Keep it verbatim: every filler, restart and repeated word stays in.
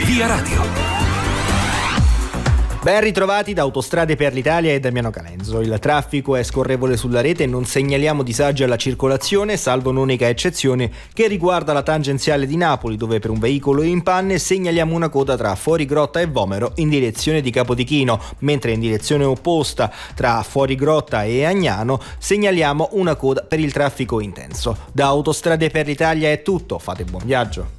Via Radio. Ben ritrovati da Autostrade per l'Italia e Damiano Calenzo. Il traffico è scorrevole sulla rete e non segnaliamo disagi alla circolazione, salvo un'unica eccezione che riguarda la tangenziale di Napoli, dove per un veicolo in panne segnaliamo una coda tra Fuorigrotta e Vomero in direzione di Capodichino, mentre in direzione opposta tra Fuorigrotta e Agnano segnaliamo una coda per il traffico intenso. Da Autostrade per l'Italia è tutto, fate buon viaggio.